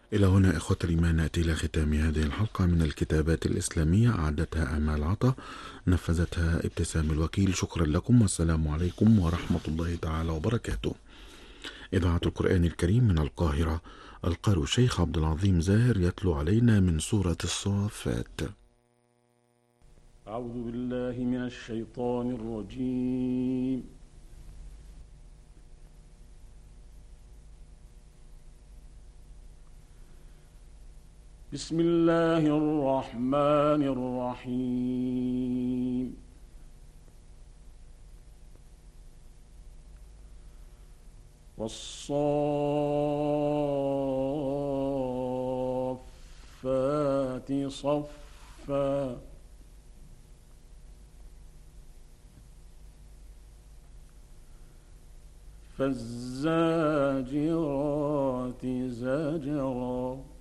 إلى هنا إخوة الإيمان نأتي إلى ختام هذه الحلقة من الكتابات الإسلامية، أعدتها آمال عطا، نفذتها ابتسام الوكيل. شكرا لكم، والسلام عليكم ورحمة الله تعالى وبركاته. إذاعة القرآن الكريم من القاهرة، القارئ الشيخ عبد العظيم زاهر يتلو علينا من سورة الصافات. أعوذ بالله من الشيطان الرجيم. بسم الله الرحمن الرحيم. والصافات صفا فالزاجرات زجرا